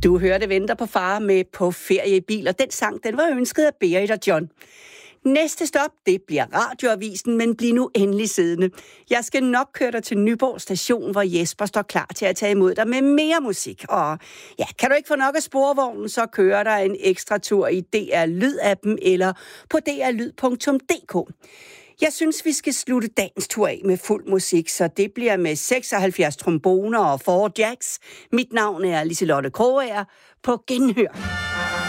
Du hørte Venter på far med På ferie i bil, og den sang, den var ønsket af Berit og John. Næste stop, det bliver radioavisen, men bliv nu endelig siddende. Jeg skal nok køre dig til Nyborg station, hvor Jesper står klar til at tage imod dig med mere musik. Og ja, kan du ikke få nok af sporvognen, så kører der en ekstra tur i DR Lyd-appen eller på drlyd.dk. Jeg synes, vi skal slutte dagens tur af med fuld musik, så det bliver med 76 tromboner og 4 jacks. Mit navn er Liselotte Krogager. På genhør.